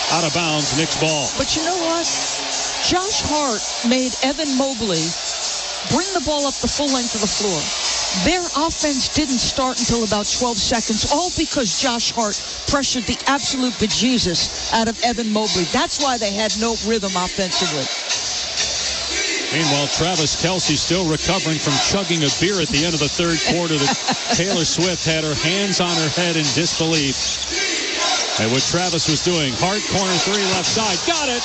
out of bounds. Knicks ball. But you know what? Josh Hart made Evan Mobley bring the ball up the full length of the floor. Their offense didn't start until about 12 seconds, all because Josh Hart pressured the absolute bejesus out of Evan Mobley. That's why they had no rhythm offensively. Meanwhile, Travis Kelce still recovering from chugging a beer at the end of the third quarter. Taylor Swift had her hands on her head in disbelief at what Travis was doing. Hart, corner three, left side. Got it!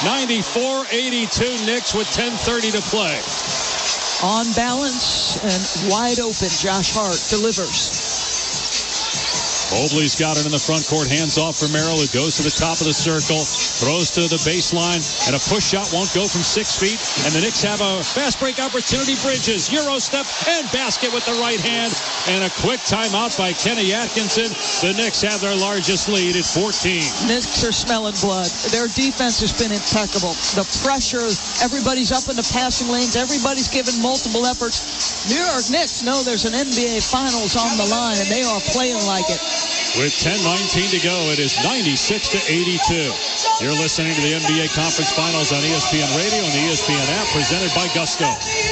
94-82 Knicks with 10:30 to play. On balance and wide open, Josh Hart delivers. Mobley's got it in the front court. Hands off for Merrill, who goes to the top of the circle, throws to the baseline, and a push shot won't go from 6 feet. And the Knicks have a fast break opportunity. Bridges, Euro step, and basket with the right hand. And a quick timeout by Kenny Atkinson. The Knicks have their largest lead at 14. Knicks are smelling blood. Their defense has been impeccable. The pressure, everybody's up in the passing lanes. Everybody's given multiple efforts. New York Knicks know there's an NBA Finals on the line, and they are playing like it. With 10:19 to go, it is 96-82. You're listening to the NBA Conference Finals on ESPN Radio and the ESPN app, presented by Gusto.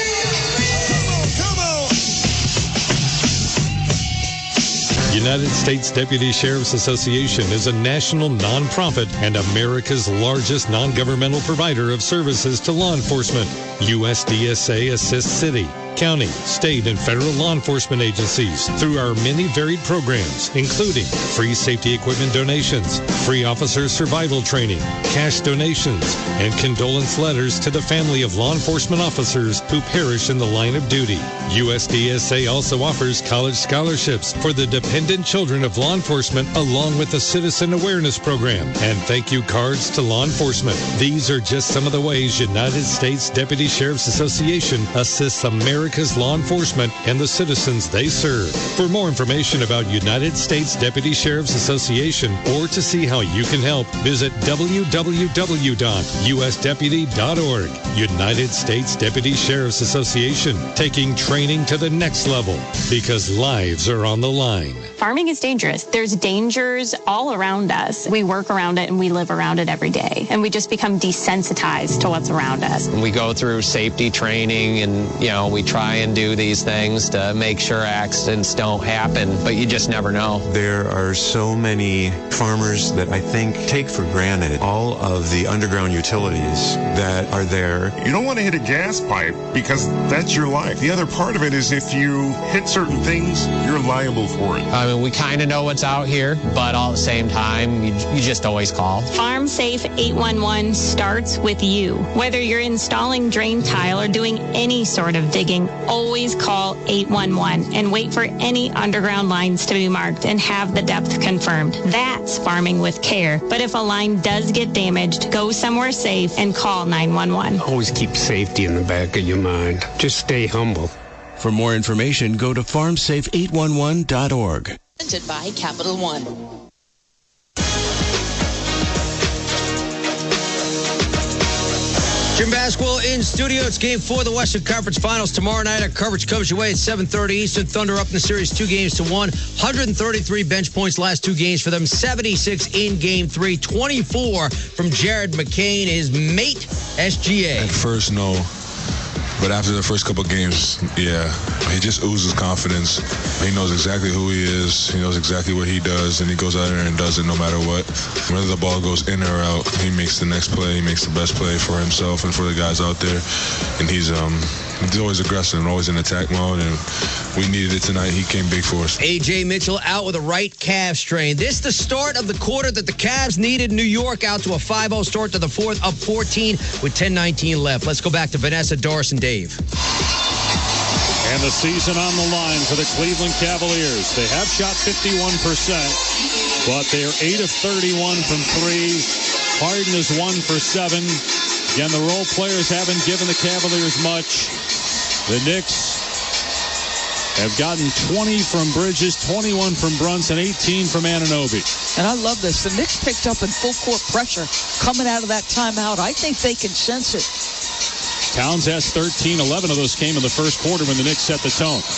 United States Deputy Sheriff's Association is a national nonprofit and America's largest non-governmental provider of services to law enforcement. USDSA assists city, county, state, and federal law enforcement agencies through our many varied programs, including free safety equipment donations, free officer survival training, cash donations, and condolence letters to the family of law enforcement officers who perish in the line of duty. USDSA also offers college scholarships for the dependent children of law enforcement, along with a citizen awareness program and thank you cards to law enforcement. These are just some of the ways United States Deputy Sheriff's Association assists America's law enforcement and the citizens they serve. For more information about United States Deputy Sheriff's Association or to see how you can help, visit www.usdeputy.org. United States Deputy Sheriff's Association, taking training to the next level because lives are on the line. Farming is dangerous. There's dangers all around us. We work around it and we live around it every day. And we just become desensitized to what's around us. We go through safety training and, we try and do these things to make sure accidents don't happen, but you just never know. There are so many farmers that I think take for granted all of the underground utilities that are there. You don't want to hit a gas pipe because that's your life. The other part of it is if you hit certain things, you're liable for it. I mean, we kind of know what's out here, but all at the same time, you just always call. Farm Safe 811 starts with you. Whether you're installing drain tile or doing any sort of digging, always call 811 and wait for any underground lines to be marked and have the depth confirmed. That's farming with care. But if a line does get damaged, go somewhere safe and call 911. Always keep safety in the back of your mind. Just stay humble. For more information, go to farmsafe811.org. Presented by Capital One. Jim Basquill in studio. It's Game 4 of the Western Conference Finals. Tomorrow night, our coverage comes your way at 7:30 Eastern. Thunder up in the series 2-1. 133 bench points last 2 games for them. 76 in Game 3. 24 from Jared McCain, his mate, SGA. At first, no. But after the first couple of games, yeah, he just oozes confidence. He knows exactly who he is. He knows exactly what he does, and he goes out there and does it no matter what. Whether the ball goes in or out, he makes the next play. He makes the best play for himself and for the guys out there. And he's always aggressive and always in attack mode, and we needed it tonight. He came big for us. A.J. Mitchell out with a right calf strain. This the start of the quarter that the Cavs needed. New York out to a 5-0 start to the fourth, up 14 with 10:19 left. Let's go back to Vanessa, Doris, and Dave. And the season on the line for the Cleveland Cavaliers. They have shot 51%, but they're 8 of 31 from 3. Harden is 1 for 7. Again, the role players haven't given the Cavaliers much. The Knicks have gotten 20 from Bridges, 21 from Brunson, 18 from Anunoby. And I love this. The Knicks picked up in full court pressure coming out of that timeout. I think they can sense it. Towns has 13. 11 of those came in the first quarter when the Knicks set the tone.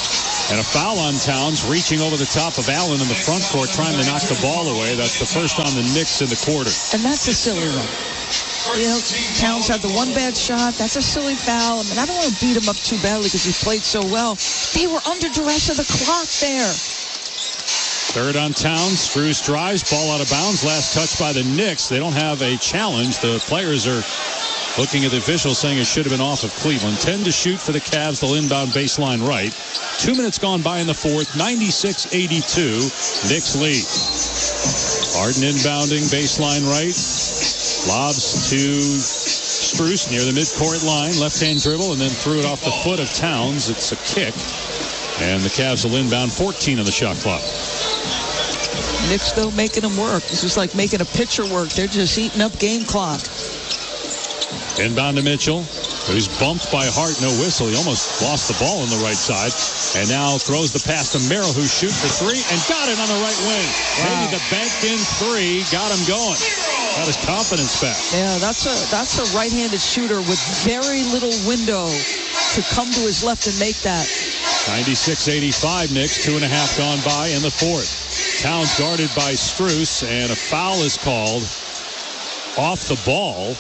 And a foul on Towns, reaching over the top of Allen in the front court, trying to knock the ball away. That's the first on the Knicks in the quarter. And that's a silly one. You know, Towns had the one bad shot. That's a silly foul. I mean, I don't want to beat him up too badly because he played so well. They were under duress of the clock there. Third on Towns. Strus drives. Ball out of bounds. Last touch by the Knicks. They don't have a challenge. The players are looking at the officials saying it should have been off of Cleveland. 10 to shoot for the Cavs. They'll inbound baseline right. 2 minutes gone by in the fourth. 96-82. Knicks lead. Harden inbounding baseline right. Lobs to Strus near the midcourt line. Left-hand dribble and then threw it off the foot of Towns. It's a kick. And the Cavs will inbound 14 on the shot clock. Knicks, though, making them work. This is like making a pitcher work. They're just eating up game clock. Inbound to Mitchell, who's bumped by Hart. No whistle. He almost lost the ball on the right side. And now throws the pass to Merrill, who shoots for three and got it on the right wing. Wow. Maybe the banked-in three got him going. Got his confidence back. Yeah, that's a right-handed shooter with very little window to come to his left and make that. 96-85 Knicks, 2.5 gone by in the fourth. Towns guarded by Strus, and a foul is called off the ball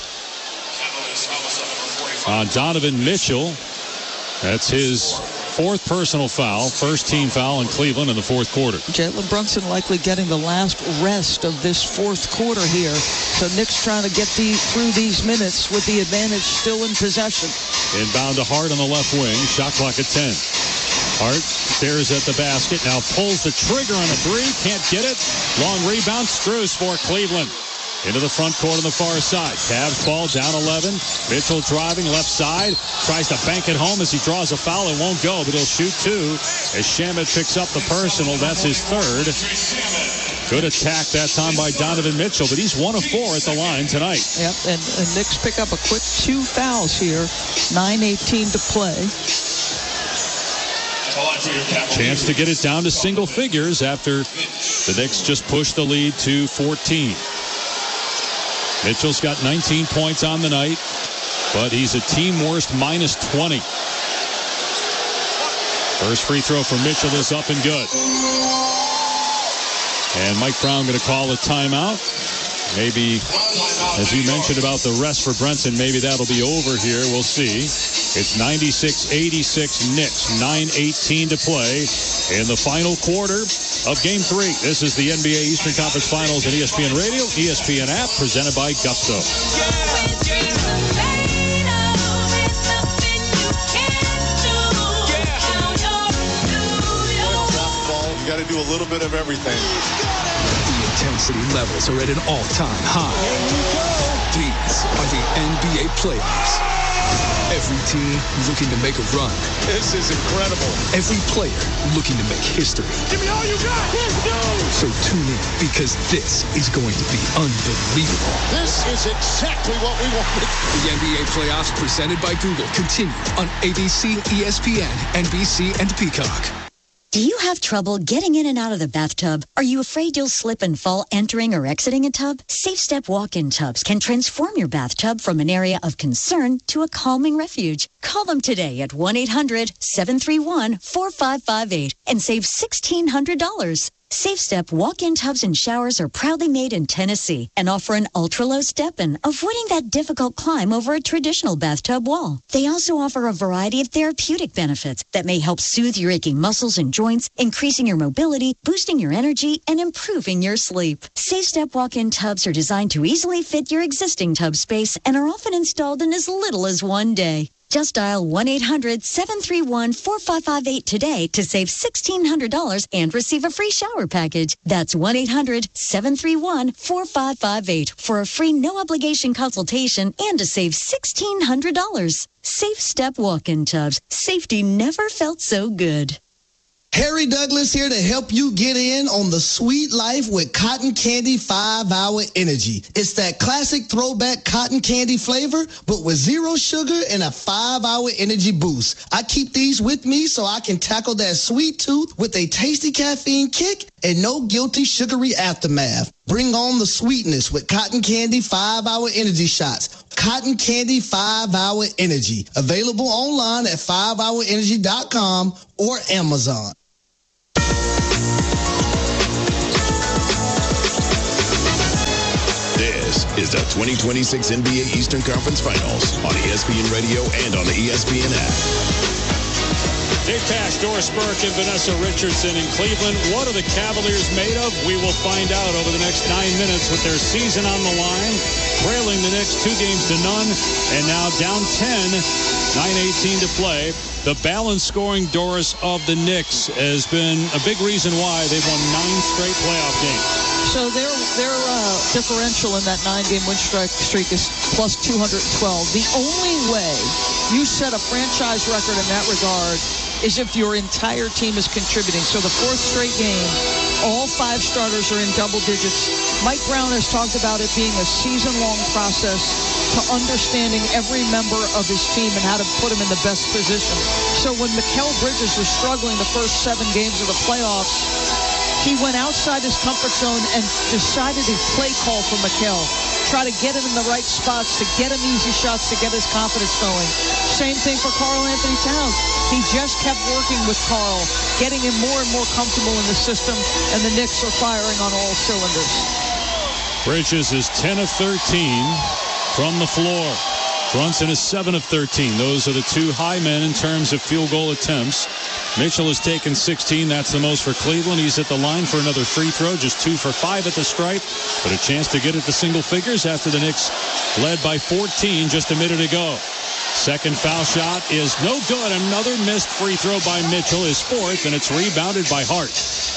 on Donovan Mitchell. That's his fourth personal foul, first team foul in Cleveland in the fourth quarter. Jalen Brunson likely getting the last rest of this fourth quarter here. So Knicks trying to get through these minutes with the advantage still in possession. Inbound to Hart on the left wing, shot clock at 10. Hart stares at the basket, now pulls the trigger on a three, can't get it. Long rebound, Strus for Cleveland. Into the front court on the far side. Cavs ball down 11. Mitchell driving left side. Tries to bank it home as he draws a foul. It won't go, but he'll shoot two. As Shamet picks up the personal, that's his third. Good attack that time by Donovan Mitchell, but he's 1 of 4 at the line tonight. Yep, and Knicks pick up a quick 2 fouls here. 9:18 to play. Chance to get it down to single figures after the Knicks just pushed the lead to 14. Mitchell's got 19 points on the night, but he's a team worst minus 20. First free throw for Mitchell is up and good. And Mike Brown going to call a timeout. Maybe, as you mentioned about the rest for Brunson, maybe that'll be over here. We'll see. It's 96-86 Knicks, 9:18 to play in the final quarter of Game 3. This is the NBA Eastern Conference Finals on ESPN Radio, ESPN app, presented by Gusto. You got to do a little bit of everything. The intensity levels are at an all-time high. These are the NBA playoffs. Every team looking to make a run. This is incredible. Every player looking to make history. Give me all you got. Let's go. So tune in, because this is going to be unbelievable. This is exactly what we wanted. The NBA playoffs presented by Google continue on ABC, ESPN, NBC, and Peacock. Do you have trouble getting in and out of the bathtub? Are you afraid you'll slip and fall entering or exiting a tub? Safe Step walk-in tubs can transform your bathtub from an area of concern to a calming refuge. Call them today at 1-800-731-4558 and save $1,600. Safe Step walk-in tubs and showers are proudly made in Tennessee and offer an ultra-low step-in, avoiding that difficult climb over a traditional bathtub wall. They also offer a variety of therapeutic benefits that may help soothe your aching muscles and joints, increasing your mobility, boosting your energy, and improving your sleep. Safe Step walk-in tubs are designed to easily fit your existing tub space and are often installed in as little as 1 day. Just dial 1-800-731-4558 today to save $1,600 and receive a free shower package. That's 1-800-731-4558 for a free no-obligation consultation and to save $1,600. Safe Step walk-in tubs. Safety never felt so good. Harry Douglas here to help you get in on the sweet life with Cotton Candy 5-Hour Energy. It's that classic throwback cotton candy flavor, but with 0 sugar and a 5-hour energy boost. I keep these with me so I can tackle that sweet tooth with a tasty caffeine kick and no guilty sugary aftermath. Bring on the sweetness with Cotton Candy 5-Hour Energy Shots. Cotton Candy 5-Hour Energy. Available online at 5hourenergy.com or Amazon. This is the 2026 NBA Eastern Conference Finals on ESPN Radio and on the ESPN app. Dave Pasch, Doris Burke, and Vanessa Richardson in Cleveland. What are the Cavaliers made of? We will find out over the next 9 minutes with their season on the line, trailing the Knicks 2-0, and now down 10, 9:18 to play. The balanced scoring, Doris, of the Knicks has been a big reason why they've won 9 straight playoff games. So their differential in that 9-game win streak is plus 212. The only way you set a franchise record in that regard is if your entire team is contributing. So the 4th straight game, all 5 starters are in double digits. Mike Brown has talked about it being a season-long process to understanding every member of his team and how to put him in the best position. So when Mikal Bridges was struggling the first 7 games of the playoffs, he went outside his comfort zone and decided his play call for Mikal. Try to get him in the right spots, to get him easy shots, to get his confidence going. Same thing for Karl Anthony Towns. He just kept working with Karl, getting him more and more comfortable in the system, and the Knicks are firing on all cylinders. Bridges is 10 of 13 from the floor. Brunson is 7 of 13. Those are the 2 high men in terms of field goal attempts. Mitchell has taken 16. That's the most for Cleveland. He's at the line for another free throw, just 2 for 5 at the stripe, but a chance to get it to single figures after the Knicks led by 14 just a minute ago. Second foul shot is no good. Another missed free throw by Mitchell, his 4th, and it's rebounded by Hart.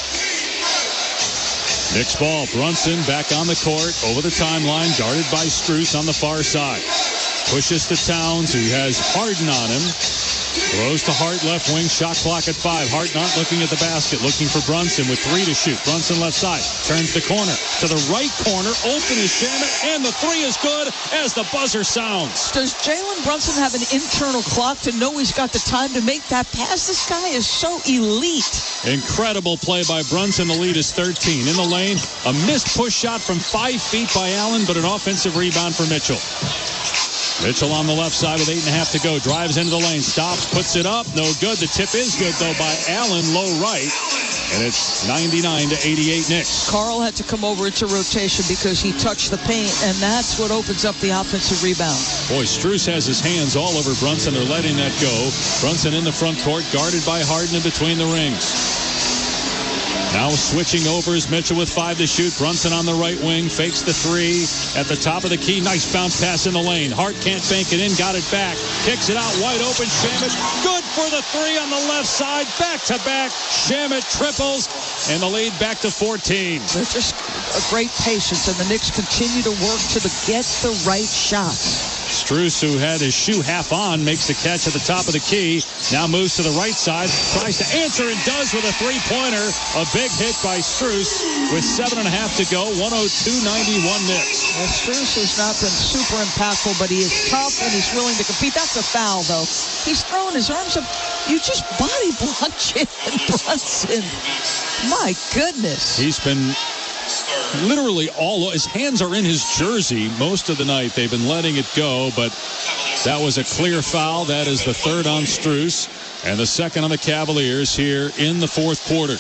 Knicks ball. Brunson back on the court, over the timeline, guarded by Strus on the far side. Pushes to Towns, who has Harden on him. Throws to Hart, left wing, shot clock at 5. Hart not looking at the basket, looking for Brunson with 3 to shoot. Brunson left side, turns the corner. To the right corner, open is Shamet, and the 3 is good as the buzzer sounds. Does Jalen Brunson have an internal clock to know he's got the time to make that pass? This guy is so elite. Incredible play by Brunson. The lead is 13. In the lane, a missed push shot from 5 feet by Allen, but an offensive rebound for Mitchell. Mitchell on the left side with 8.5 to go. Drives into the lane. Stops. Puts it up. No good. The tip is good, though, by Allen. Low right. And it's 99-88 Knicks. Karl had to come over into rotation because he touched the paint, and that's what opens up the offensive rebound. Boy, Strus has his hands all over Brunson. They're letting that go. Brunson in the front court, guarded by Harden in between the rings. Now switching over is Mitchell with 5 to shoot. Brunson on the right wing, fakes the 3 at the top of the key. Nice bounce pass in the lane. Hart can't bank it in, got it back. Kicks it out wide open. Shamet, good for the 3 on the left side. Back to back. Shamet triples, and the lead back to 14. They're just a great patience, and the Knicks continue to work to get the right shots. Strus, who had his shoe half on, makes the catch at the top of the key. Now moves to the right side, tries to answer and does with a 3-pointer. A big hit by Strus with 7.5 to go. 102-91 Knicks. Well, Strus has not been super impactful, but he is tough and he's willing to compete. That's a foul, though. He's throwing his arms up. You just body blocked Jalen Brunson. My goodness. He's been literally his hands are in his jersey most of the night. They've been letting it go, but that was a clear foul. That is the 3rd on Strus and the 2nd on the Cavaliers here in the 4th quarter.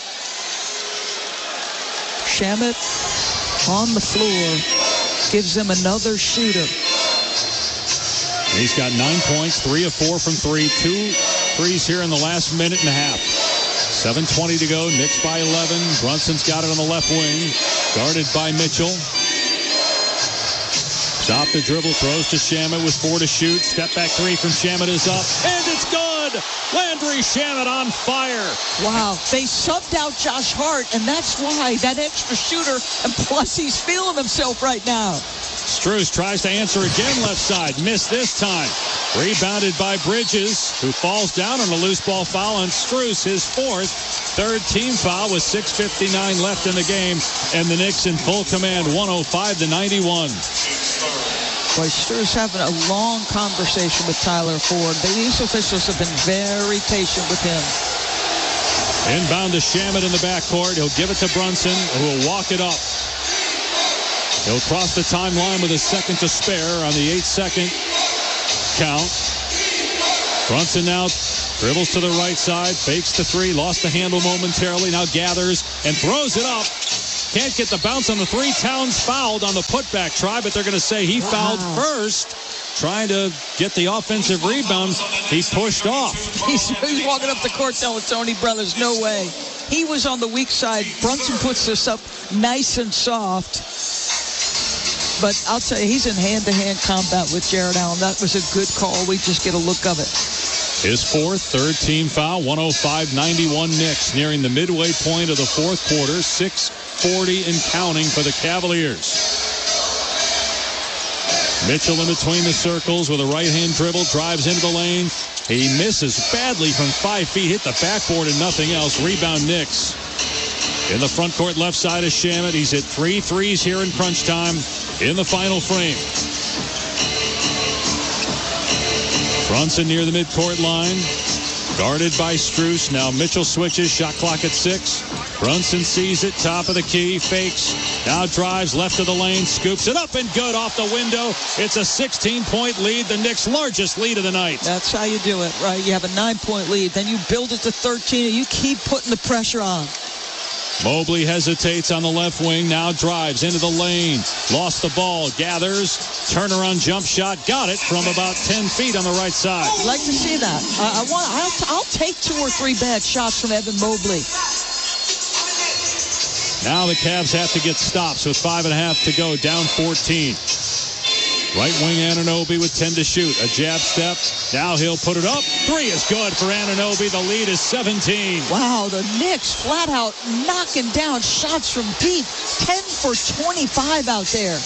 Shamet on the floor gives them another shooter. He's got 9 points, 3 of 4 from 3, 2 threes here in the last minute and a half. 7:20 to go. Knicks by 11. Brunson's got it on the left wing. Guarded by Mitchell. Stop the dribble. Throws to Shamet with 4 to shoot. Step back 3 from Shamet is up. And it's good. Landry Shamet on fire. Wow. They subbed out Josh Hart, and that's why that extra shooter, and plus he's feeling himself right now. Strus tries to answer again left side. Missed this time. Rebounded by Bridges, who falls down on a loose ball foul on Strus, his 4th. 3rd team foul with 6:59 left in the game. And the Knicks in full command, 105-91. Boy, Strus having a long conversation with Tyler Ford. These officials have been very patient with him. Inbound to Shamet in the backcourt. He'll give it to Brunson, who will walk it up. He'll cross the timeline with a 2nd to spare on the 8-second count. Brunson now dribbles to the right side, fakes the 3, lost the handle momentarily, now gathers and throws it up. Can't get the bounce on the three. Towns fouled on the putback try, but they're going to say he fouled first. Trying to get the offensive rebound. He pushed off. He's walking up the court telling Tony Brothers, no way. He was on the weak side. Brunson puts this up nice and soft. But I'll tell you, he's in hand-to-hand combat with Jared Allen. That was a good call. We just get a look of it. His fourth, third-team foul, 105-91 Knicks, nearing the midway point of the fourth quarter, 6:40 and counting for the Cavaliers. Mitchell in between the circles with a right-hand dribble, drives into the lane. He misses badly from 5 feet, hit the backboard and nothing else. Rebound Knicks. In the front court left side is Shamet. He's hit 3 threes here in crunch time in the final frame. Brunson near the midcourt line. Guarded by Strus. Now Mitchell switches. Shot clock at 6. Brunson sees it. Top of the key. Fakes. Now drives left of the lane. Scoops it up and good off the window. It's a 16-point lead. The Knicks' largest lead of the night. That's how you do it, right? You have a 9-point lead. Then you build it to 13 and you keep putting the pressure on. Mobley hesitates on the left wing. Now drives into the lane. Lost the ball. Gathers. Turnaround jump shot. Got it from about 10 feet on the right side. I'd like to see that. I'll take 2 or 3 bad shots from Evan Mobley. Now the Cavs have to get stops with 5.5 to go. Down 14. Right wing Anunoby with 10 to shoot. A jab step. Now he'll put it up. 3 is good for Anunoby. The lead is 17. Wow, the Knicks flat out knocking down shots from deep. 10 for 25 out there.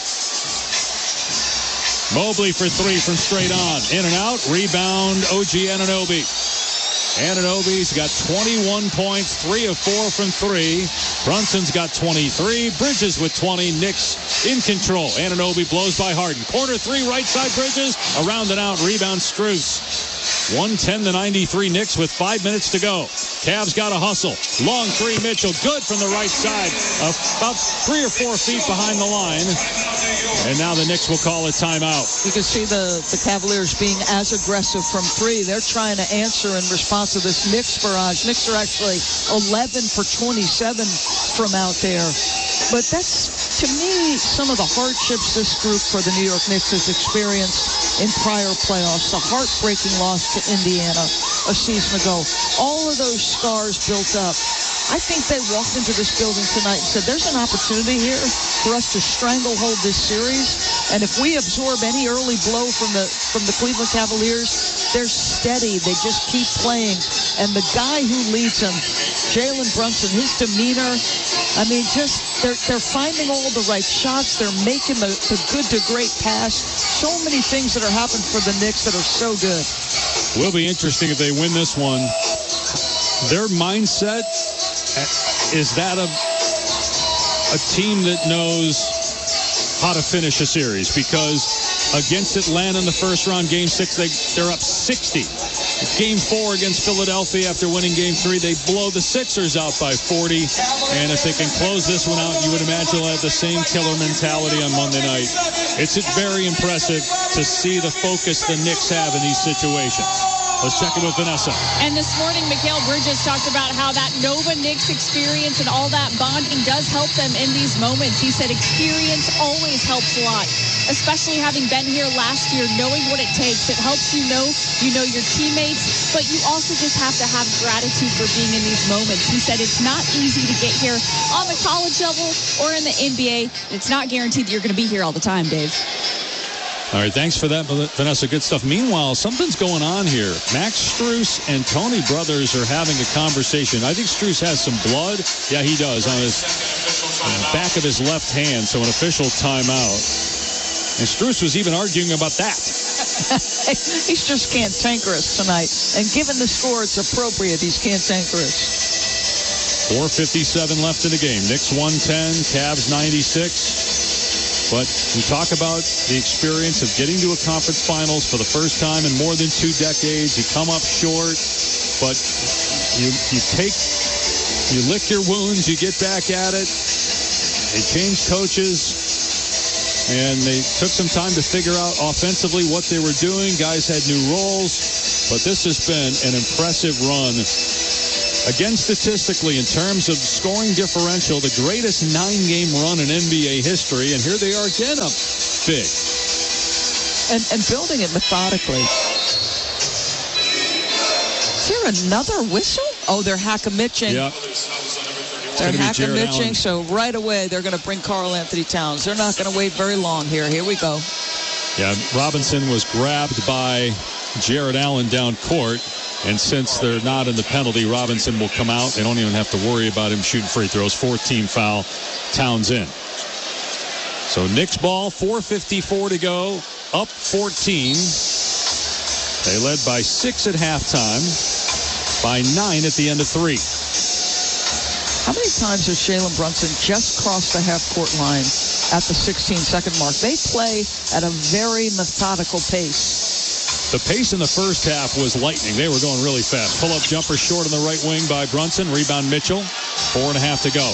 Mobley for 3 from straight on. In and out. Rebound OG Anunoby. Anunoby's got 21 points, 3 of 4 from 3. Brunson's got 23. Bridges with 20. Knicks in control. Anunoby blows by Harden. Corner 3, right side Bridges. Around and out. Rebound Strus. 110-93 Knicks with 5 minutes to go. Cavs got to hustle. Long 3, Mitchell. Good from the right side. About 3 or 4 feet behind the line. And now the Knicks will call a timeout. You can see the Cavaliers being as aggressive from 3. They're trying to answer in response to this Knicks barrage. Knicks are actually 11 for 27 from out there. But that's, to me, some of the hardships this group for the New York Knicks has experienced in prior playoffs. The heartbreaking loss to Indiana a season ago. All of those scars built up. I think they walked into this building tonight and said, there's an opportunity here for us to stranglehold this series. And if we absorb any early blow from the Cleveland Cavaliers, they're steady. They just keep playing. And the guy who leads them, Jalen Brunson, his demeanor, I mean, just they're finding all the right shots. They're making the good to great pass. So many things that are happening for the Knicks that are so good. Will be interesting if they win this one. Their mindset is that of a team that knows how to finish a series, because against Atlanta in the first round, Game 6, they're up 60. Game 4 against Philadelphia after winning Game 3, they blow the Sixers out by 40. And if they can close this one out, you would imagine they'll have the same killer mentality on Monday night. It's very impressive to see the focus the Knicks have in these situations. Let's check in with Vanessa. And this morning, Mikal Bridges talked about how that Nova Knicks experience and all that bonding does help them in these moments. He said experience always helps a lot, especially having been here last year, knowing what it takes. It helps you know your teammates, but you also just have to have gratitude for being in these moments. He said it's not easy to get here on the college level or in the NBA. It's not guaranteed that you're going to be here all the time, Dave. All right, thanks for that, Vanessa. Good stuff. Meanwhile, something's going on here. Max Strus and Tony Brothers are having a conversation. I think Strus has some blood. Yeah, he does on his back of his left hand, so an official timeout. And Strus was even arguing about that. He's just cantankerous tonight. And given the score, it's appropriate. He's cantankerous. 4:57 left in the game. Knicks 110, Cavs 96. But we talk about the experience of getting to a conference finals for the first time in more than 2 decades. You come up short, but you lick your wounds, you get back at it. They changed coaches, and they took some time to figure out offensively what they were doing. Guys had new roles, but this has been an impressive run Again, statistically, in terms of scoring differential, the greatest 9-game run in NBA history, and here they are again up big. And building it methodically. Is there another whistle? Oh, they're hack-a-mitching. Yep. They're hack-a-mitching, so right away they're going to bring Karl Anthony Towns. They're not going to wait very long here. Here we go. Yeah, Robinson was grabbed by Jared Allen down court, and since they're not in the penalty, Robinson will come out. They don't even have to worry about him shooting free throws. 14 foul, Towns in. So Knicks ball, 4:54 to go, up 14. They led by 6 at halftime, by 9 at the end of 3. How many times has Jalen Brunson just crossed the half-court line at the 16-second mark? They play at a very methodical pace. The pace in the first half was lightning. They were going really fast. Pull-up jumper short on the right wing by Brunson. Rebound Mitchell. 4.5 to go.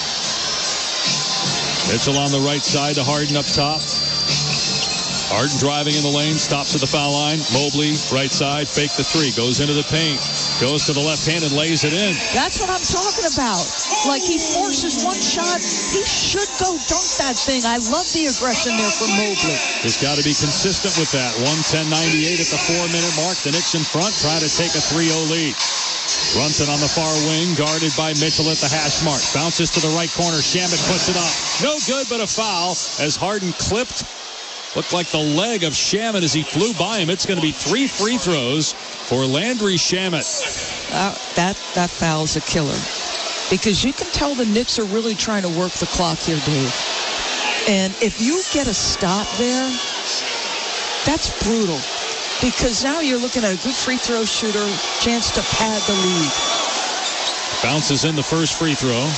Mitchell on the right side to Harden up top. Harden driving in the lane. Stops at the foul line. Mobley, right side. Fake the three. Goes into the paint. Goes to the left hand and lays it in. That's what I'm talking about. Like, he forces one shot. He should go dunk that thing. I love the aggression there from Mobley. He's got to be consistent with that. 110-98 at the 4-minute mark. The Knicks in front, trying to take a 3-0 lead. Brunson on the far wing, guarded by Mitchell at the hash mark. Bounces to the right corner. Shamet puts it up. No good, but a foul as Harden clipped. Looked like the leg of Shamet as he flew by him. It's going to be 3 free throws for Landry Shamet. That foul's a killer. Because you can tell the Knicks are really trying to work the clock here, Dave. And if you get a stop there, that's brutal. Because now you're looking at a good free throw shooter, chance to pad the lead. Bounces in the first free throw.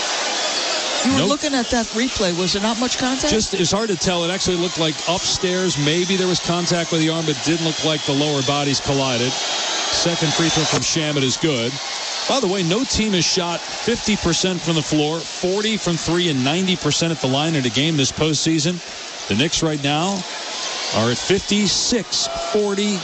You were looking at that replay. Was there not much contact? It's hard to tell. It actually looked like upstairs. Maybe there was contact with the arm, but it didn't look like the lower bodies collided. Second free throw from Shamet is good. By the way, no team has shot 50% from the floor, 40 from 3, and 90% at the line in a game this postseason. The Knicks right now are at 56, 40,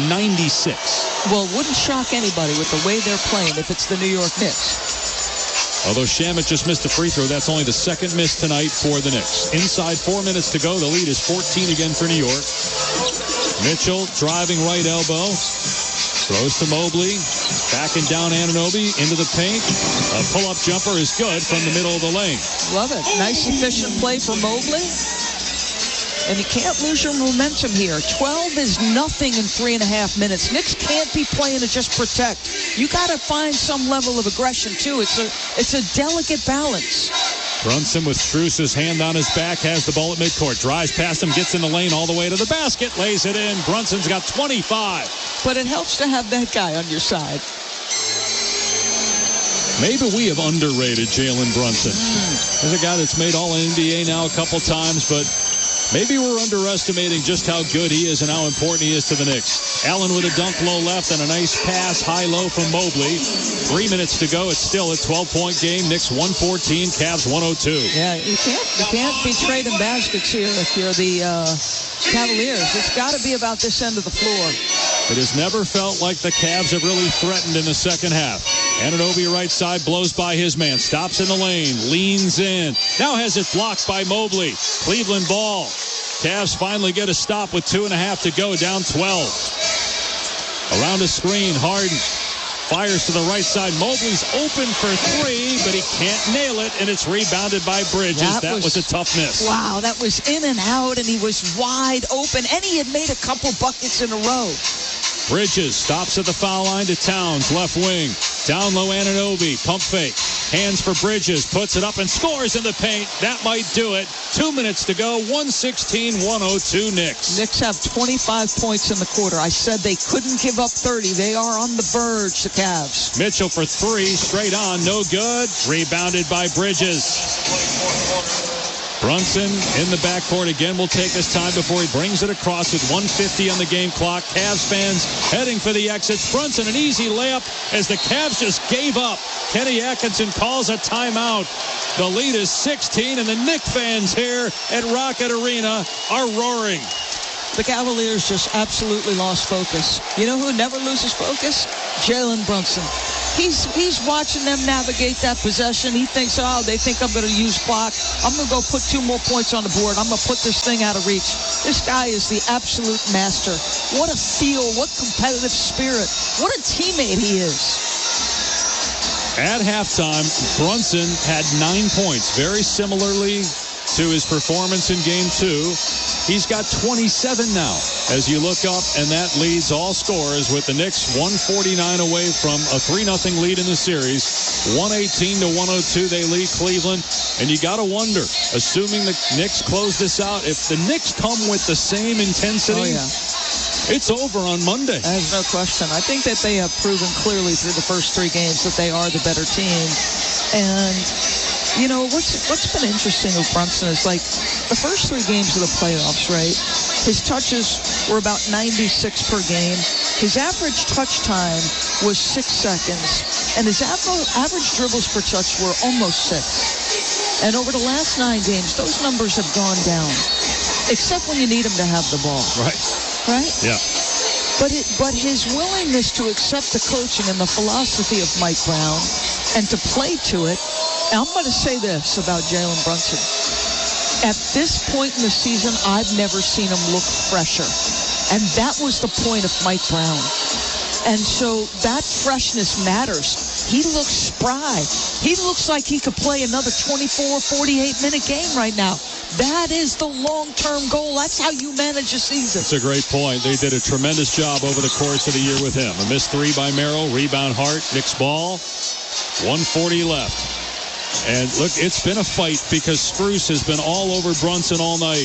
96. Well, it wouldn't shock anybody with the way they're playing if it's the New York Knicks. Although Shamet just missed a free throw, that's only the second miss tonight for the Knicks. Inside 4 minutes to go. The lead is 14 again for New York. Mitchell driving right elbow. Throws to Mobley. Backing down Anunoby into the paint. A pull-up jumper is good from the middle of the lane. Love it. Nice, efficient play for Mobley. And you can't lose your momentum here. 12 is nothing in 3.5 minutes. Knicks can't be playing to just protect. You got to find some level of aggression, too. It's a delicate balance. Brunson with Strus's hand on his back, has the ball at midcourt. Drives past him, gets in the lane all the way to the basket, lays it in. Brunson's got 25. But it helps to have that guy on your side. Maybe we have underrated Jalen Brunson. There's a guy that's made All-NBA now a couple times, but maybe we're underestimating just how good he is and how important he is to the Knicks. Allen with a dunk low left and a nice pass high-low from Mobley. 3 minutes to go. It's still a 12-point game. Knicks 114, Cavs 102. Yeah, you can't be trading baskets here if you're the Cavaliers. It's got to be about this end of the floor. It has never felt like the Cavs have really threatened in the second half. Anunoby right side blows by his man. Stops in the lane. Leans in. Now has it blocked by Mobley. Cleveland ball. Cavs finally get a stop with 2.5 to go. Down 12. Around a screen. Harden fires to the right side. Mobley's open for 3, but he can't nail it, and it's rebounded by Bridges. That was a tough miss. Wow, that was in and out, and he was wide open, and he had made a couple buckets in a row. Bridges stops at the foul line to Towns, left wing. Down low, Anunoby, pump fake. Hands for Bridges, puts it up and scores in the paint. That might do it. 2 minutes to go, 116-102 Knicks. Knicks have 25 points in the quarter. I said they couldn't give up 30. They are on the verge, the Cavs. Mitchell for 3, straight on, no good. Rebounded by Bridges. Brunson in the backcourt again will take his time before he brings it across with 1:50 on the game clock. Cavs fans heading for the exits. Brunson, an easy layup as the Cavs just gave up. Kenny Atkinson calls a timeout. The lead is 16, and the Knicks fans here at Rocket Arena are roaring. The Cavaliers just absolutely lost focus. You know who never loses focus? Jalen Brunson. He's watching them navigate that possession. He thinks, they think I'm going to use clock. I'm going to go put 2 more points on the board. I'm going to put this thing out of reach. This guy is the absolute master. What a feel. What competitive spirit. What a teammate he is. At halftime, Brunson had 9 points, very similarly to his performance in Game 2. He's got 27 now as you look up, and that leads all scorers with the Knicks 149 away from a 3-0 lead in the series. 118-102 they lead Cleveland, and you got to wonder, assuming the Knicks close this out, if the Knicks come with the same intensity, it's over on Monday. There's no question. I think that they have proven clearly through the first 3 games that they are the better team. And, you know, what's been interesting with Brunson is, like, the first 3 games of the playoffs, right? His touches were about 96 per game. His average touch time was 6 seconds. And his average dribbles per touch were almost 6. And over the last 9 games, those numbers have gone down. Except when you need him to have the ball. Right? Yeah. But his willingness to accept the coaching and the philosophy of Mike Brown and to play to it. I'm going to say this about Jalen Brunson. At this point in the season, I've never seen him look fresher. And that was the point of Mike Brown. And so that freshness matters. He looks spry. He looks like he could play another 24, 48-minute game right now. That is the long-term goal. That's how you manage a season. That's a great point. They did a tremendous job over the course of the year with him. A missed 3 by Merrill. Rebound Hart. Knicks ball. 1:40 left. And look, it's been a fight because Strus has been all over Brunson all night.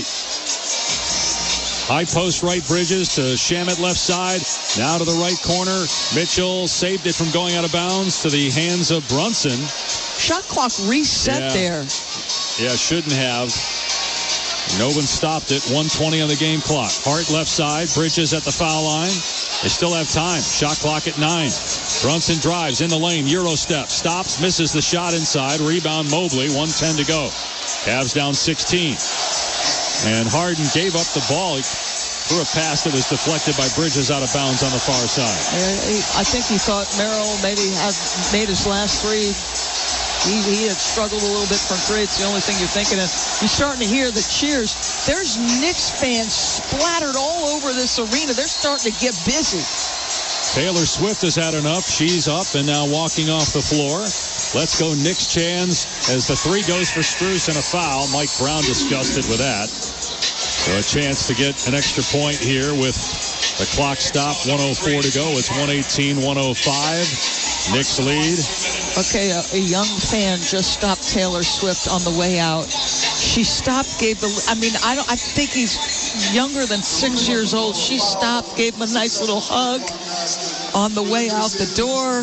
High post right, Bridges to Shamet left side. Now to the right corner. Mitchell saved it from going out of bounds to the hands of Brunson. Shot clock reset there. Yeah, shouldn't have. No one stopped it. 1:20 on the game clock. Hart left side. Bridges at the foul line. They still have time. Shot clock at 9. Brunson drives in the lane. Euro step. Stops. Misses the shot inside. Rebound Mobley. 1:10 to go. Cavs down 16. And Harden gave up the ball. He threw a pass that was deflected by Bridges out of bounds on the far side. I think he thought Merrill maybe had made his last 3. He had struggled a little bit from 3. It's the only thing you're thinking of. You're starting to hear the cheers. There's Knicks fans splattered all over this arena. They're starting to get busy. Taylor Swift has had enough. She's up and now walking off the floor. Let's go Knicks chants as the 3 goes for Strus and a foul. Mike Brown disgusted with that. So a chance to get an extra point here with the clock stopped. 1:04 to go. It's 118-105. Knicks lead. Okay, a young fan just stopped Taylor Swift on the way out. She stopped, I think he's younger than 6 years old. She stopped, gave him a nice little hug on the way out the door.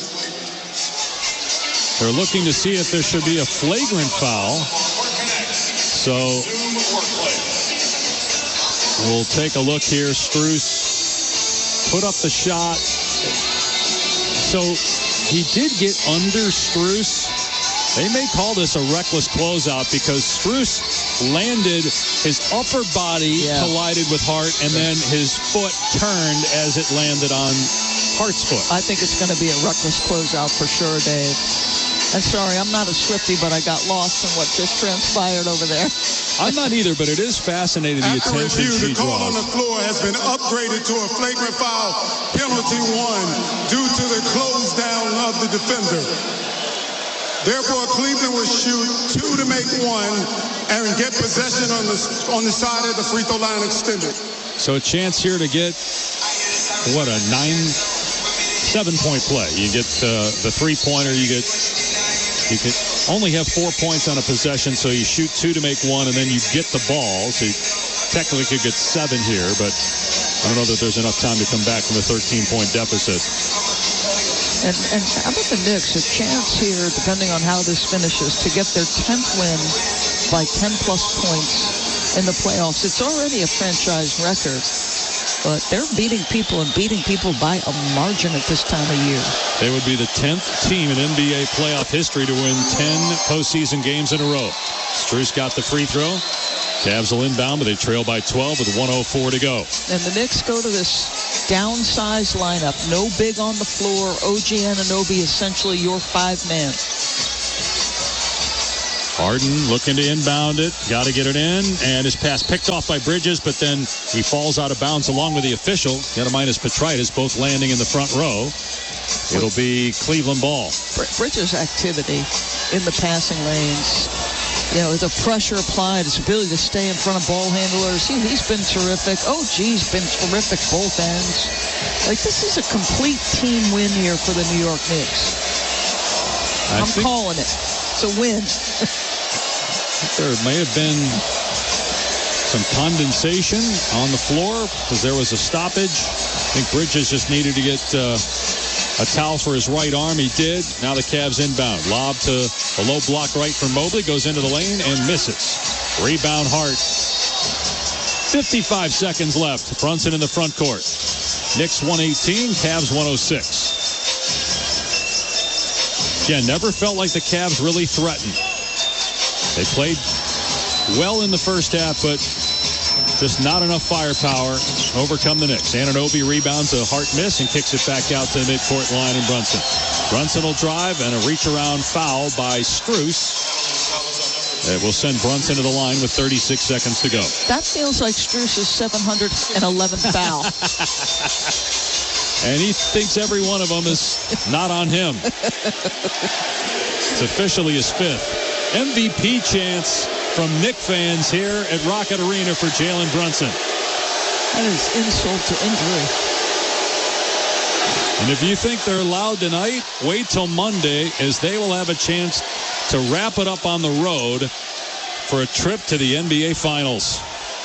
They're looking to see if there should be a flagrant foul. So we'll take a look here. Strus put up the shot. So he did get under Strus. They may call this a reckless closeout because Strus landed, his upper body collided with Hart, and then his foot turned as it landed on Hart's foot. I think it's going to be a reckless closeout for sure, Dave. I'm sorry, I'm not a Swiftie, but I got lost in what just transpired over there. I'm not either, but it is fascinating the attention she the call draws. on the floor has been upgraded to a flagrant foul, penalty 1, due to the close down of the defender. Therefore, Cleveland will shoot 2 to make 1 and get possession on the side of the free throw line extended. So a chance here to get, what, a 7-point play. You get the three-pointer, you can only have 4 points on a possession, so you shoot 2 to make 1, and then you get the ball. So you technically could get 7 here, but I don't know that there's enough time to come back from a 13-point deficit. And how about the Knicks? A chance here, depending on how this finishes, to get their 10th win by 10-plus points in the playoffs. It's already a franchise record, but they're beating people by a margin at this time of year. They would be the 10th team in NBA playoff history to win 10 postseason games in a row. Strus got the free throw. Cavs will inbound, but they trail by 12 with 1:04 to go. And the Knicks go to this downsized lineup. No big on the floor. OG Anunoby essentially your 5-man. Harden looking to inbound it. Got to get it in. And his pass picked off by Bridges, but then he falls out of bounds along with the official. Got to minus Petritis, both landing in the front row. It'll be Cleveland ball. Bridges' activity in the passing lanes. The pressure applied, his ability to stay in front of ball handlers. He's been terrific. OG's been terrific both ends. This is a complete team win here for the New York Knicks. I'm calling it. It's a win. There may have been some condensation on the floor because there was a stoppage. I think Bridges just needed to get a towel for his right arm. He did. Now the Cavs inbound. Lob to a low block right from Mobley. Goes into the lane and misses. Rebound Hart. 55 seconds left. Brunson in the front court. Knicks 118. Cavs 106. Again, never felt like the Cavs really threatened. They played well in the first half, but just not enough firepower to overcome the Knicks. Anunoby rebounds a Hart miss and kicks it back out to the midcourt line and Brunson. Brunson will drive and a reach-around foul by Strus. It will send Brunson to the line with 36 seconds to go. That feels like Strus' 711th foul. And he thinks every one of them is not on him. It's officially his 5th. MVP chance from Knick fans here at Rocket Arena for Jalen Brunson. That is insult to injury. And if you think they're loud tonight, wait till Monday as they will have a chance to wrap it up on the road for a trip to the NBA Finals.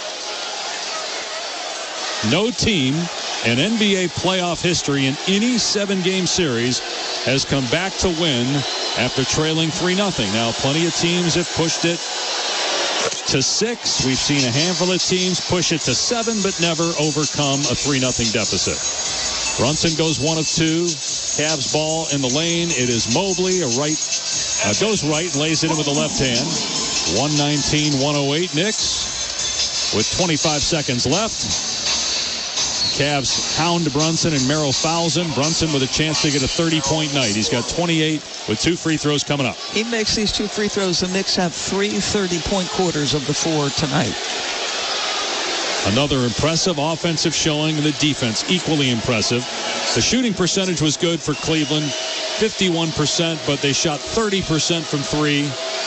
No team in NBA playoff history in any 7-game series has come back to win after trailing 3-0. Now, plenty of teams have pushed it to 6. We've seen a handful of teams push it to 7, but never overcome a 3-0 deficit. Brunson goes 1 of 2. Cavs ball in the lane. It is Mobley. Goes right, lays it in with the left hand. 119-108 Knicks with 25 seconds left. Cavs hound Brunson and Merrill fouls him. Brunson with a chance to get a 30-point night. He's got 28 with 2 free throws coming up. He makes these 2 free throws. The Knicks have 3 30-point quarters of the 4 tonight. Another impressive offensive showing, and the defense equally impressive. The shooting percentage was good for Cleveland, 51%, but they shot 30% from 3.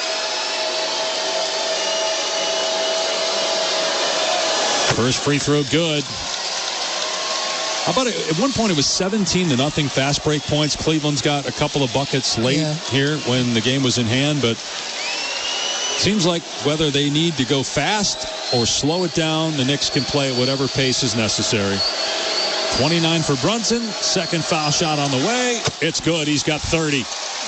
First free throw good. How about at one point it was 17-0 fast break points. Cleveland's got a couple of buckets late here when the game was in hand, but seems like whether they need to go fast or slow it down, the Knicks can play at whatever pace is necessary. 29 for Brunson. Second foul shot on the way. It's good. He's got 30.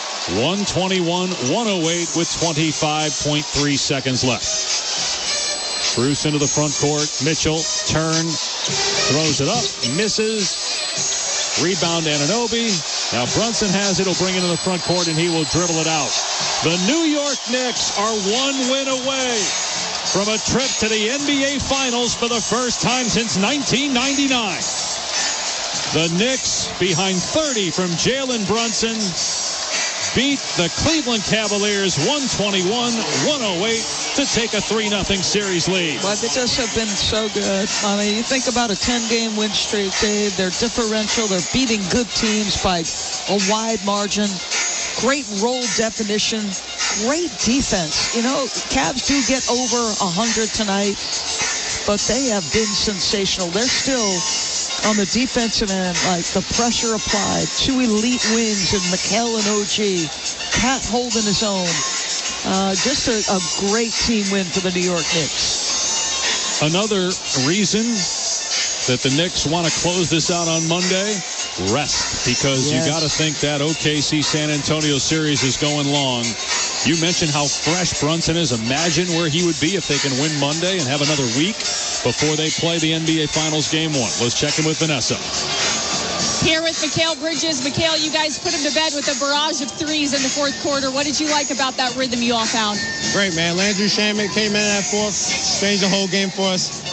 121-108 with 25.3 seconds left. Bruce into the front court. Mitchell, turn, throws it up, misses. Rebound Anunoby. Now Brunson has it. He'll bring it to the front court, and he will dribble it out. The New York Knicks are 1 win away from a trip to the NBA Finals for the first time since 1999. The Knicks, behind 30 from Jalen Brunson, beat the Cleveland Cavaliers 121-108 to take a 3-0 series lead. Well, they just have been so good. I mean, you think about a 10-game win streak, Dave. They're differential. They're beating good teams by a wide margin. Great role definition. Great defense. Cavs do get over 100 tonight, but they have been sensational. They're still on the defensive end, like the pressure applied. 2 elite wins in Mikal and OG. Cat holding his own. Just a great team win for the New York Knicks. Another reason that the Knicks want to close this out on Monday, rest, because you got to think that OKC San Antonio series is going long. You mentioned how fresh Brunson is. Imagine where he would be if they can win Monday and have another week before they play the NBA Finals Game 1. Let's check in with Vanessa. Here with Mikal Bridges. Mikal, you guys put him to bed with a barrage of threes in the fourth quarter. What did you like about that rhythm you all found? Great, man. Landry Shamet came in at fourth, changed the whole game for us.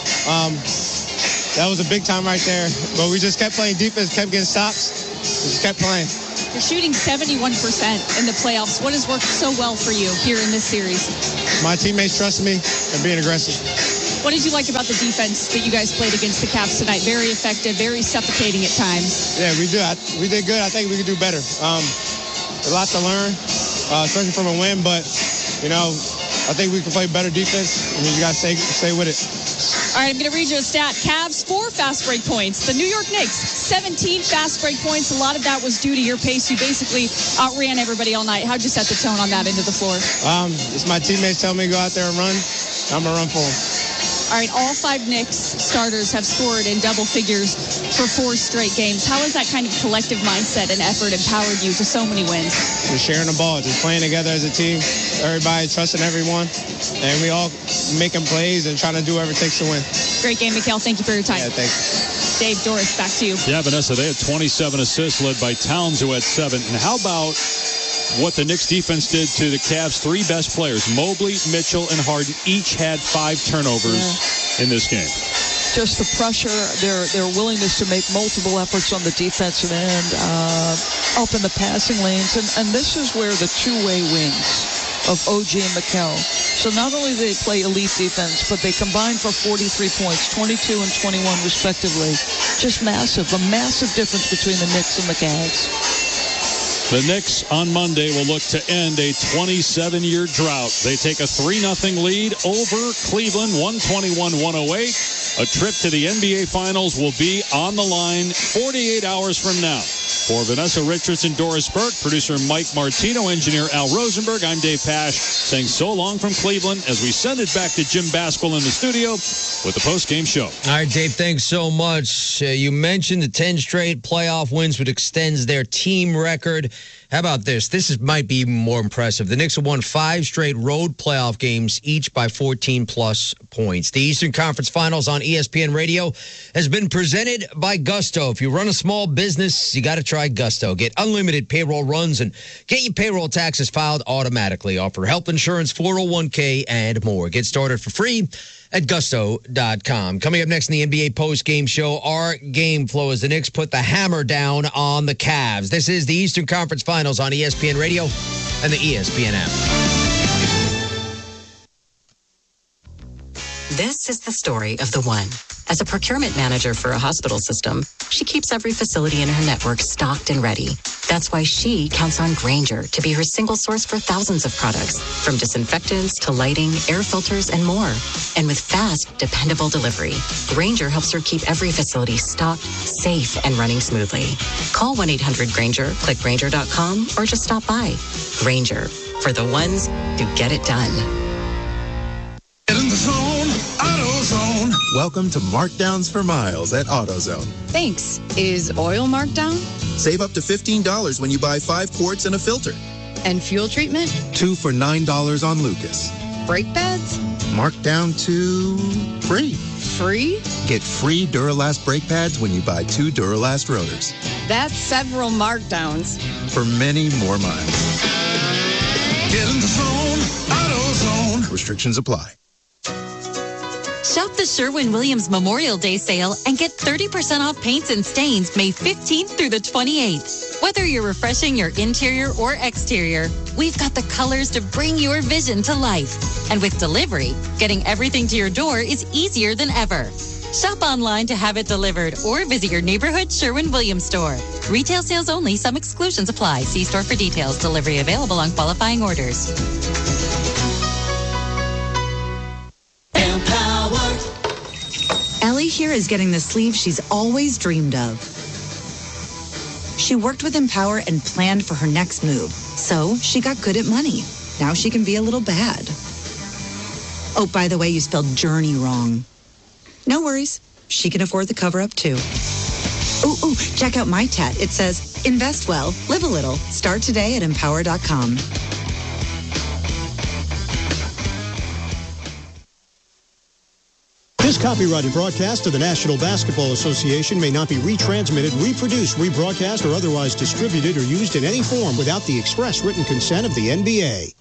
That was a big time right there. But we just kept playing defense, kept getting stops. We just kept playing. You're shooting 71% in the playoffs. What has worked so well for you here in this series? My teammates trusting me and being aggressive. What did you like about the defense that you guys played against the Cavs tonight? Very effective, very suffocating at times. Yeah, we do. We did good. I think we could do better. A lot to learn, especially from a win. But, I think we can play better defense. And you got to stay with it. All right, I'm going to read you a stat. Cavs, 4 fast break points. The New York Knicks, 17 fast break points. A lot of that was due to your pace. You basically outran everybody all night. How'd you set the tone on that end of the floor? It's my teammates telling me to go out there and run. I'm going to run for them. All right, all 5 Knicks starters have scored in double figures for 4 straight games. How has that kind of collective mindset and effort empowered you to so many wins? Just sharing the ball, just playing together as a team, everybody trusting everyone, and we all making plays and trying to do whatever it takes to win. Great game, Mikal. Thank you for your time. Yeah, thanks. Dave, Doris, back to you. Yeah, Vanessa, they had 27 assists led by Towns, who had 7. And how about what the Knicks defense did to the Cavs' 3 best players? Mobley, Mitchell, and Harden each had 5 turnovers in this game. Just the pressure, their willingness to make multiple efforts on the defensive end, up in the passing lanes. And this is where the two-way wings of OG and Mikal. So not only do they play elite defense, but they combine for 43 points, 22 and 21 respectively. Just massive, a massive difference between the Knicks and the Cavs. The Knicks on Monday will look to end a 27-year drought. They take a 3-0 lead over Cleveland, 121-108. A trip to the NBA Finals will be on the line 48 hours from now. For Vanessa Richardson, Doris Burke, producer Mike Martino, engineer Al Rosenberg, I'm Dave Pasch, saying so long from Cleveland as we send it back to Jim Basquill in the studio with the post-game show. All right, Dave, thanks so much. You mentioned the 10 straight playoff wins, which extends their team record. How about this? This might be more impressive. The Knicks have won 5 straight road playoff games, each by 14-plus points. The Eastern Conference Finals on ESPN Radio has been presented by Gusto. If you run a small business, you got to try Gusto. Get unlimited payroll runs and get your payroll taxes filed automatically. Offer health insurance, 401k, and more. Get started for free at gusto.com. Coming up next in the NBA post-game show, our game flow as the Knicks put the hammer down on the Cavs. This is the Eastern Conference Finals on ESPN Radio and the ESPN app. This is the story of the one. As a procurement manager for a hospital system, she keeps every facility in her network stocked and ready. That's why she counts on Grainger to be her single source for thousands of products, from disinfectants to lighting, air filters, and more. And with fast, dependable delivery, Grainger helps her keep every facility stocked, safe, and running smoothly. Call 1-800-GRAINGER, click Grainger.com, or just stop by. Grainger, for the ones who get it done. Get in the zone, AutoZone. Welcome to Markdowns for Miles at AutoZone. Thanks. Is oil marked down? Save up to $15 when you buy 5 quarts and a filter. And fuel treatment? 2 for $9 on Lucas. Brake pads? Marked down to free. Free? Get free Duralast brake pads when you buy 2 Duralast rotors. That's several markdowns. For many more miles. Get in the zone, AutoZone. Restrictions apply. Shop the Sherwin-Williams Memorial Day sale and get 30% off paints and stains May 15th through the 28th. Whether you're refreshing your interior or exterior, we've got the colors to bring your vision to life. And with delivery, getting everything to your door is easier than ever. Shop online to have it delivered or visit your neighborhood Sherwin-Williams store. Retail sales only. Some exclusions apply. See store for details. Delivery available on qualifying orders. Ellie here is getting the sleeve she's always dreamed of. She worked with Empower and planned for her next move, so she got good at money. Now she can be a little bad. Oh, by the way, you spelled journey wrong. No worries. She can afford the cover-up, too. Ooh, check out my tat. It says, invest well, live a little. Start today at Empower.com. This copyrighted broadcast of the National Basketball Association may not be retransmitted, reproduced, rebroadcast, or otherwise distributed or used in any form without the express written consent of the NBA.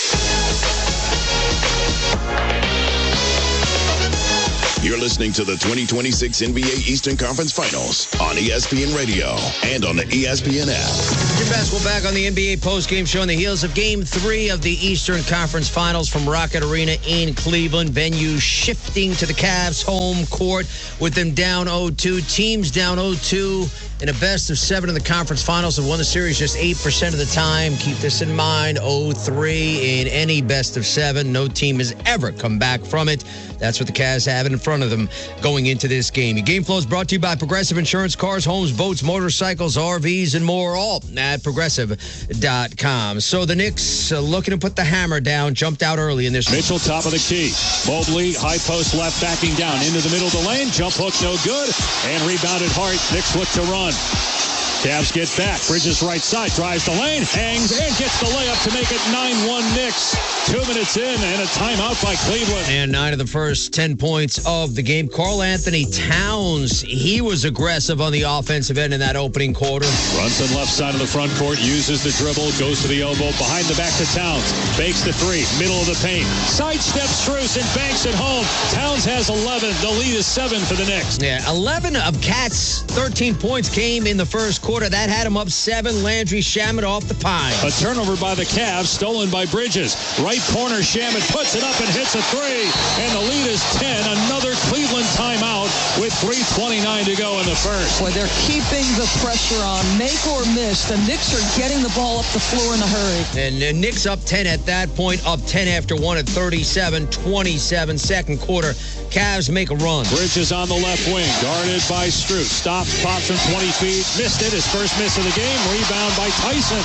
You're listening to the 2026 NBA Eastern Conference Finals on ESPN Radio and on the ESPN app. Jim Basketball back on the NBA postgame show on the heels of Game 3 of the Eastern Conference Finals from Rocket Arena in Cleveland. Venue shifting to the Cavs' home court with them down 0-2. Teams down 0-2 in a best of 7 in the conference finals have won the series just 8% of the time. Keep this in mind, 0-3 in any best of 7. No team has ever come back from it. That's what the Cavs have in front of them going into this game. Your game flow is brought to you by Progressive Insurance, cars, homes, boats, motorcycles, RVs, and more, all at Progressive.com. So the Knicks looking to put the hammer down, jumped out early in this. Mitchell, top of the key. Mobley, high post left, backing down into the middle of the lane. Jump hook, no good. And rebounded Hart. Knicks look to run. Cavs get back. Bridges right side, drives the lane, hangs, and gets the layup to make it 9-1 Knicks. 2 minutes in, and a timeout by Cleveland. And 9 of the first 10 points of the game. Karl Anthony Towns, he was aggressive on the offensive end in that opening quarter. Brunson left side of the front court, uses the dribble, goes to the elbow, behind the back to Towns. Fakes the 3, middle of the paint. Sidesteps Strus and banks it home. Towns has 11. The lead is 7 for the Knicks. Yeah, 11 of Cat's 13 points came in the first quarter. That had him up 7. Landry Shamet off the pine. A turnover by the Cavs, stolen by Bridges. Right corner, Shamet puts it up and hits a 3. And the lead is 10. Another Cleveland timeout with 3:29 to go in the first. Boy, they're keeping the pressure on. Make or miss. The Knicks are getting the ball up the floor in a hurry. And the Knicks up 10 at that point, up 10 after 1 at 37-27. Second quarter, Cavs make a run. Bridges on the left wing, guarded by Strus. Stops, pops from 20 feet, missed it. His first miss of the game. Rebound by Tyson.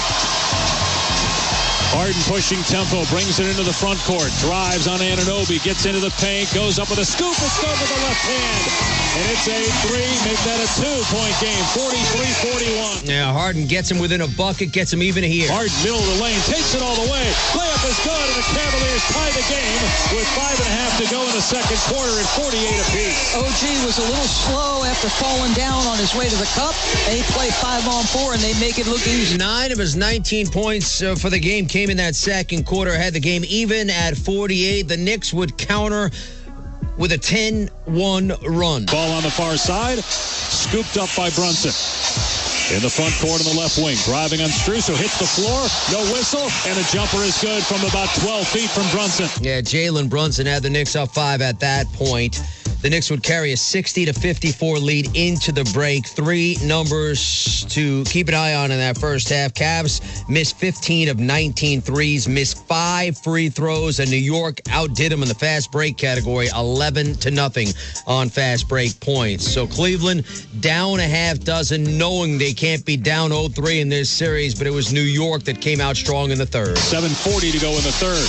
Harden pushing tempo, brings it into the front court, drives on Anunoby, gets into the paint, goes up with a scoop, it's good with the left hand. And it's a 3, make that a 2-point game, 43-41. Yeah, Harden gets him within a bucket, gets him even here. Harden, middle of the lane, takes it all the way. Layup is good, and the Cavaliers tie the game with 5.5 to go in the second quarter at 48 apiece. OG was a little slow after falling down on his way to the cup. They play 5-on-4, and they make it look easy. 9 of his 19 points for the game came in that second quarter, had the game even at 48. The Knicks would counter with a 10-1 run. Ball on the far side, scooped up by Brunson. In the front court on the left wing, driving on Strus, who hits the floor, no whistle, and the jumper is good from about 12 feet from Brunson. Yeah, Jalen Brunson had the Knicks up 5 at that point. The Knicks would carry a 60-54 lead into the break. 3 numbers to keep an eye on in that first half. Cavs missed 15 of 19 threes, missed 5 free throws, and New York outdid them in the fast break category, 11-0 on fast break points. So Cleveland down a half dozen, knowing they can't be down 0-3 in this series, but it was New York that came out strong in the third. 7:40 to go in the third.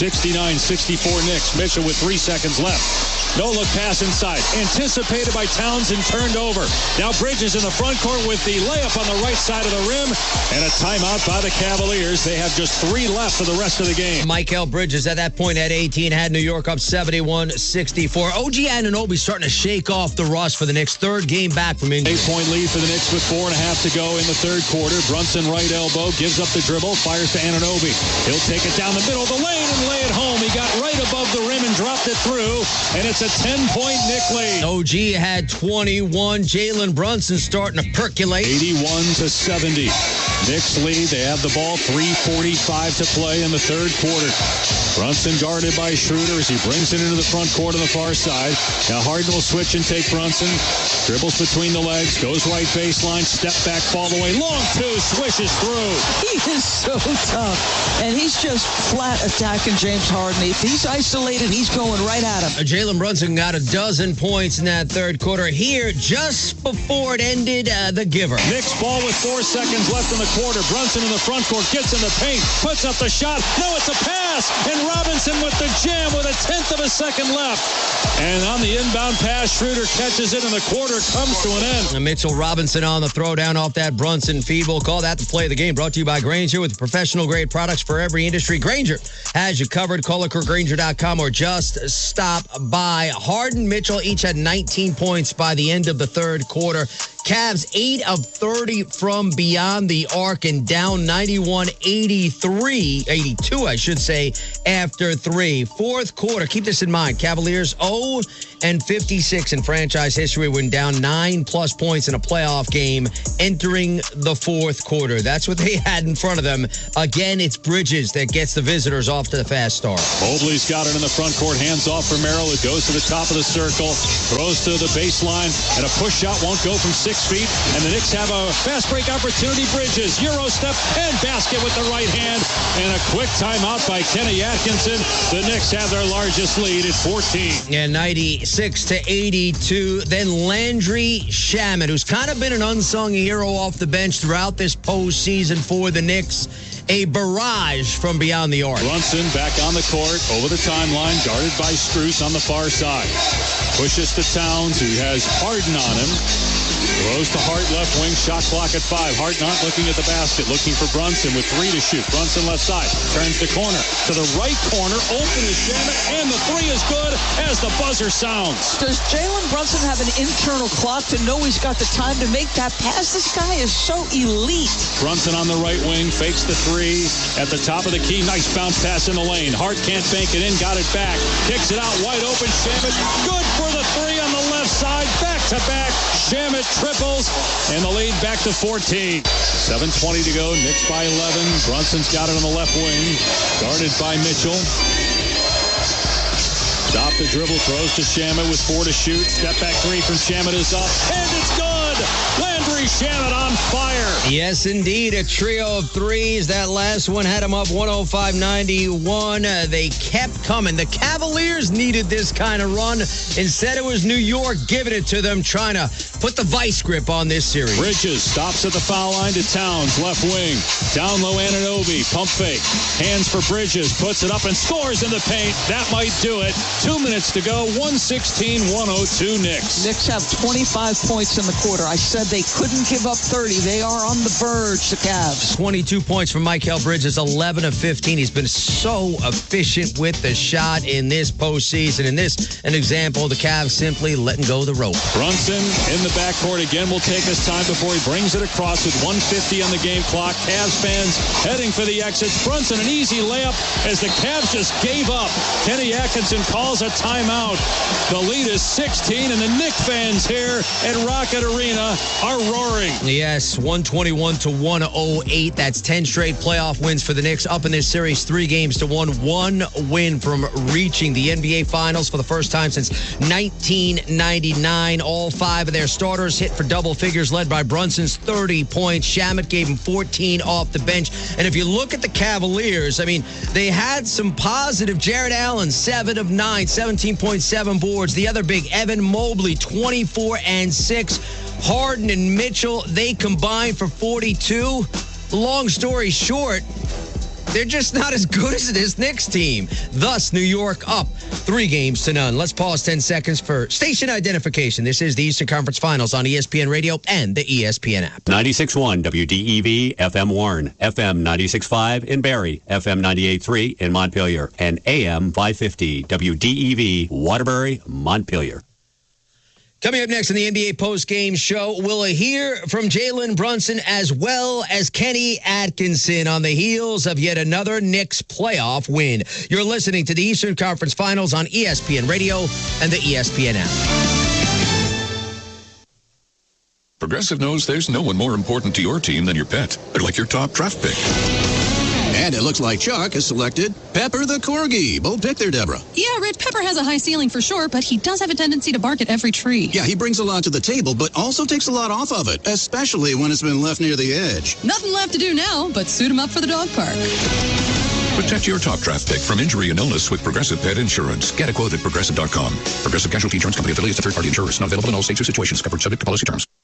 69-64 Knicks. Mitchell with 3 seconds left. No look pass inside. Anticipated by Towns and turned over. Now Bridges in the front court with the layup on the right side of the rim. And a timeout by the Cavaliers. They have just 3 left for the rest of the game. Mikal Bridges at that point at 18 had New York up 71-64. OG Anunoby starting to shake off the rust for the Knicks. Third game back from injury. 8-point lead for the Knicks with 4.5 to go in the third quarter. Brunson right elbow, gives up the dribble, fires to Anunoby. He'll take it down the middle of the lane and lay it home. He got right above the rim and dropped it through. And it's a 10-point Knick lead. OG had 21. Jalen Brunson starting to percolate. 81-70. Knicks lead. They have the ball. 3:45 to play in the third quarter. Brunson guarded by Schroeder as he brings it into the front court on the far side. Now Harden will switch and take Brunson. Dribbles between the legs. Goes right baseline. Step back. Fall away. Long 2. Swishes through. He is so tough. And he's just flat attacking James Harden. If he's isolated, he's going right at him. Jalen Brunson got a dozen points in that third quarter. Here, just before it ended, the giver. Knicks ball with 4 seconds left in the quarter. Brunson in the front court. Gets in the paint. Puts up the shot. No, it's a pass. And Robinson with the jam with a 1/10 of a second left. And on the inbound pass, Schroeder catches it, and the quarter comes to an end. And Mitchell Robinson on the throwdown off that Brunson feed. We'll call that the play of the game. Brought to you by Grainger with professional-grade products for every industry. Grainger has you covered. Call it Grainger.com or just stop by. Harden, Mitchell each had 19 points by the end of the third quarter. Cavs 8 of 30 from beyond the arc and down 82, I should say, after 3. Fourth quarter, keep this in mind, Cavaliers 0-56 in franchise history when down 9+ points in a playoff game entering the fourth quarter. That's what they had in front of them. Again, it's Bridges that gets the visitors off to the fast start. Mobley's got it in the front court, hands off for Merrill. It goes to the top of the circle, throws to the baseline, and a push shot won't go from 6 feet. And the Knicks have a fast break opportunity. Bridges, Euro step, and basket with the right hand. And a quick timeout by Kenny Atkinson. The Knicks have their largest lead at 14. And 96-82. Then Landry Shamet, who's kind of been an unsung hero off the bench throughout this postseason for the Knicks. A barrage from beyond the arc. Brunson back on the court, over the timeline, guarded by Strus on the far side. Pushes to Towns, who has Harden on him. Throws to Hart, left wing, shot clock at 5. Hart not looking at the basket, looking for Brunson with 3 to shoot. Brunson left side, turns the corner to the right corner, open is Shamet, and the 3 is good as the buzzer sounds. Does Jalen Brunson have an internal clock to know he's got the time to make that pass? This guy is so elite. Brunson on the right wing, fakes the 3 at the top of the key. Nice bounce pass in the lane. Hart can't bank it in, got it back. Kicks it out, wide open, Shamet. Good for the 3 on the left side, back to back. Shamet triples, and the lead back to 14. 7:20 to go, Knicks by 11. Brunson's got it on the left wing, guarded by Mitchell. Stop the dribble, throws to Shamet with 4 to shoot. Step back 3 from Shamet is up, and it's good. Landry Shamet on fire. Yes, indeed, a trio of 3s. That last one had him up 105-91. They kept coming. The Cavaliers needed this kind of run. Instead, it was New York giving it to them, trying to put the vice grip on this series. Bridges stops at the foul line to Towns, left wing. Down low, Anunoby, pump fake. Hands for Bridges, puts it up and scores in the paint. That might do it. 2 minutes to go, 116-102 Knicks. Knicks have 25 points in the quarter. I said they couldn't give up 30. They are on the verge, the Cavs. 22 points from Mikal Bridges, 11 of 15. He's been so efficient with the shot in this postseason. And this, an example, the Cavs simply letting go of the rope. Brunson in the backcourt again will take his time before he brings it across with 1:50 on the game clock. Cavs fans heading for the exits. Brunson, an easy layup as the Cavs just gave up. Kenny Atkinson calls a timeout. The lead is 16, and the Knicks fans here at Rocket Arena are roaring. Yes, 121-108. That's 10 straight playoff wins for the Knicks. Up in this series, 3 games to 1. 1 win from reaching the NBA Finals for the first time since 1999. All 5 of their starters hit for double figures, led by Brunson's 30 points. Shamet gave him 14 off the bench. And if you look at the Cavaliers, I mean, they had some positive. Jared Allen, 7 of 9, 17.7 boards. The other big, Evan Mobley, 24 and 6. Harden and Mitchell, they combined for 42. Long story short, they're just not as good as this Knicks team. Thus, New York up 3 games to none. Let's pause 10 seconds for station identification. This is the Eastern Conference Finals on ESPN Radio and the ESPN app. 96.1 WDEV, FM Warren, FM 96.5 in Barrie, FM 98.3 in Montpelier, and AM 550 WDEV, Waterbury, Montpelier. Coming up next in the NBA postgame show, we'll hear from Jalen Brunson as well as Kenny Atkinson on the heels of yet another Knicks playoff win. You're listening to the Eastern Conference Finals on ESPN Radio and the ESPN app. Progressive knows there's no one more important to your team than your pet. They're like your top draft pick. And it looks like Chuck has selected Pepper the Corgi. Bold pick there, Deborah. Yeah, Rich, Pepper has a high ceiling for sure, but he does have a tendency to bark at every tree. Yeah, he brings a lot to the table, but also takes a lot off of it, especially when it's been left near the edge. Nothing left to do now but suit him up for the dog park. Protect your top draft pick from injury and illness with Progressive Pet Insurance. Get a quote at Progressive.com. Progressive Casualty Insurance Company affiliates to third-party insurers. Not available in all states or situations. Covered subject to policy terms.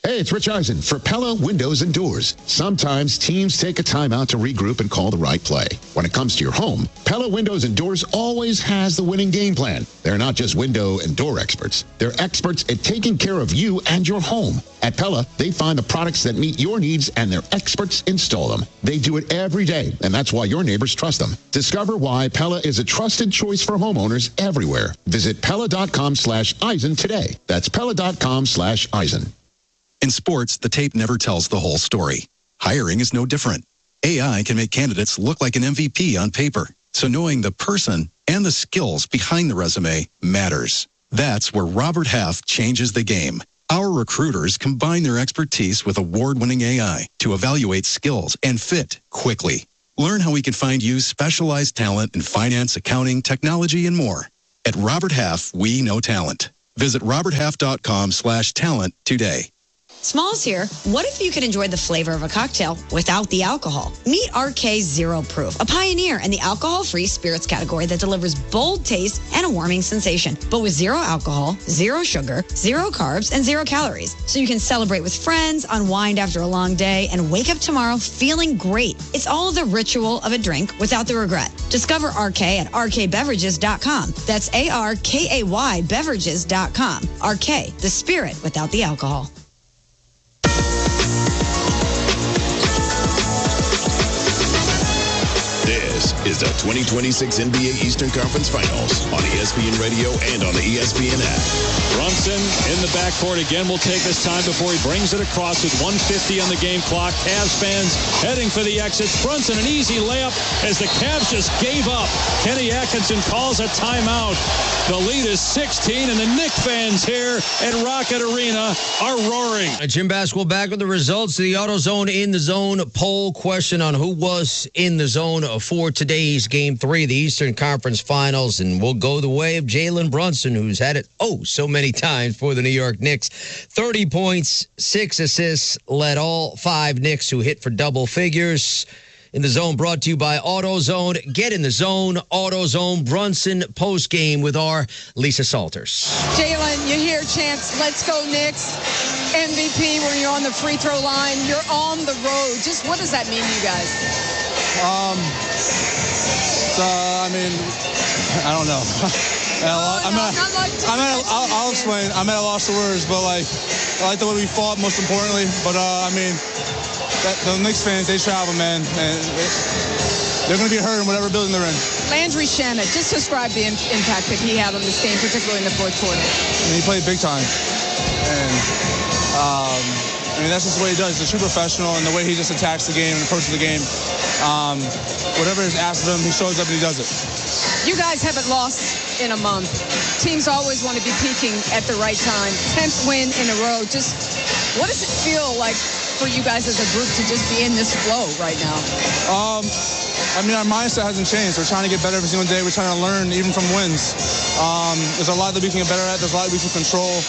Hey, it's Rich Eisen for Pella Windows and Doors. Sometimes teams take a time out to regroup and call the right play. When it comes to your home, Pella Windows and Doors always has the winning game plan. They're not just window and door experts. They're experts at taking care of you and your home. At Pella, they find the products that meet your needs and their experts install them. They do it every day, and that's why your neighbors trust them. Discover why Pella is a trusted choice for homeowners everywhere. Visit Pella.com/Eisen today. That's Pella.com/Eisen. In sports, the tape never tells the whole story. Hiring is no different. AI can make candidates look like an MVP on paper. So knowing the person and the skills behind the resume matters. That's where Robert Half changes the game. Our recruiters combine their expertise with award-winning AI to evaluate skills and fit quickly. Learn how we can find you specialized talent in finance, accounting, technology, and more. At Robert Half, we know talent. Visit roberthalf.com/talent today. Smalls here. What if you could enjoy the flavor of a cocktail without the alcohol? Meet RK Zero Proof, a pioneer in the alcohol-free spirits category that delivers bold taste and a warming sensation, but with zero alcohol, zero sugar, zero carbs, and zero calories. So you can celebrate with friends, unwind after a long day, and wake up tomorrow feeling great. It's all the ritual of a drink without the regret. Discover RK at rkbeverages.com. That's ARKAY beverages.com. RK, the spirit without the alcohol. This is the 2026 NBA Eastern Conference Finals on ESPN Radio and on the ESPN app. Brunson in the backcourt again will take his time before he brings it across with 1:50 on the game clock. Cavs fans heading for the exits. Brunson, an easy layup as the Cavs just gave up. Kenny Atkinson calls a timeout. The lead is 16, and the Knicks fans here at Rocket Arena are roaring. Jim Basketball back with the results of the AutoZone In the Zone poll question on who was in the zone for today's Game 3 of the Eastern Conference Finals, and we'll go the way of Jalen Brunson, who's had it so many times for the New York Knicks. 30 points, 6 assists, led all 5 Knicks who hit for double figures. In the Zone brought to you by AutoZone. Get in the zone. AutoZone Brunson postgame with our Lisa Salters. Jalen, you hear chants, "Let's go Knicks." MVP when you're on the free throw line. You're on the road. Just what does that mean to you guys? I don't know. I'll explain. I'm at a loss of words, but I like the way we fought, most importantly. But the Knicks fans, they travel, man, and they're going to be hurt in whatever building they're in. Landry Shamet, just describe the impact that he had on this game, particularly in the fourth quarter. He played big time, and that's just the way he does. He's a true professional, and the way he just attacks the game and approaches the game. Whatever is asked of him, he shows up and he does it. You guys haven't lost in a month. Teams always want to be peaking at the right time. 10th win in a row. Just what does it feel like for you guys as a group to just be in this flow right now? Our mindset hasn't changed. We're trying to get better every single day. We're trying to learn even from wins. There's a lot that we can get better at. There's a lot we can control.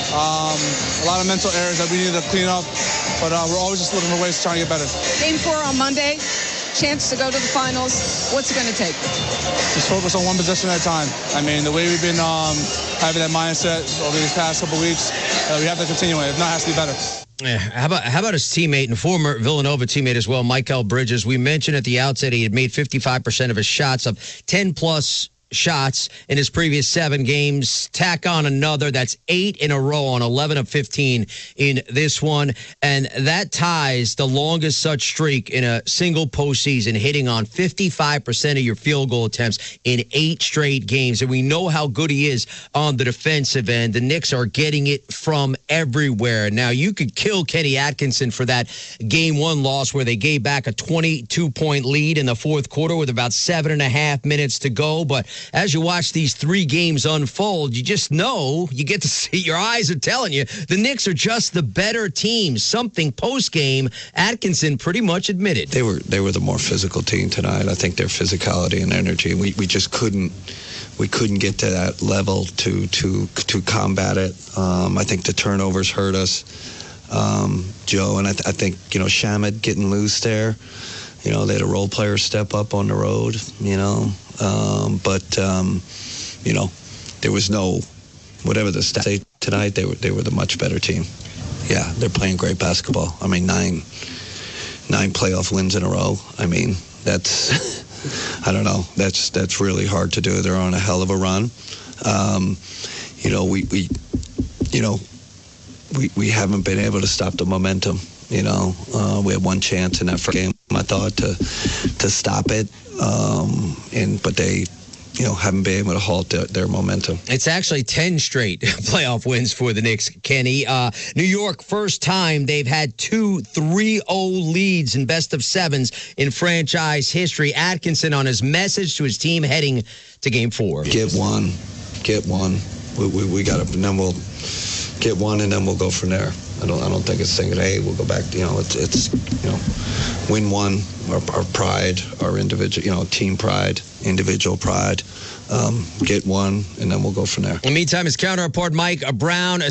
A lot of mental errors that we need to clean up. But we're always just looking for ways to try and get better. Game 4 on Monday. Chance to go to the finals. What's it going to take? Just focus on one possession at a time. The way we've been having that mindset over these past couple weeks, we have to continue it. If not, it has to be better. Yeah, how about his teammate and former Villanova teammate as well, Mikal Bridges? We mentioned at the outset he had made 55% of his shots, up 10-plus shots in his previous 7 games. Tack on another. That's 8 in a row on 11 of 15 in this one. And that ties the longest such streak in a single postseason, hitting on 55% of your field goal attempts in 8 straight games. And we know how good he is on the defensive end. The Knicks are getting it from everywhere. Now, you could kill Kenny Atkinson for that Game 1 loss where they gave back a 22-point lead in the fourth quarter with about 7.5 minutes to go. But as you watch these 3 games unfold, you just know, you get to see, your eyes are telling you, the Knicks are just the better team. Something post-game, Atkinson pretty much admitted. They were the more physical team tonight. I think their physicality and energy, we just couldn't get to that level to combat it. I think the turnovers hurt us, Joe, and I think, Shamet getting loose there. They had a role player step up on the road, but there was no, whatever the stats say tonight, they were the much better team. Yeah, they're playing great basketball. I mean, nine playoff wins in a row. I mean, that's I don't know. That's really hard to do. They're on a hell of a run. We haven't been able to stop the momentum. We had one chance in that first game, I thought, to stop it, but they haven't been able to halt their momentum. It's actually 10 straight playoff wins for the Knicks, Kenny. New York, first time they've had 2 3-0 leads in best of sevens in franchise history. Atkinson on his message to his team heading to Game 4. Get one. We got to, and then we'll get one, and then we'll go from there. I don't think it's saying, hey, we'll go back. It's win one, our pride, our individual, team pride, individual pride. Get one, and then we'll go from there. In the meantime, his counterpart Mike Brown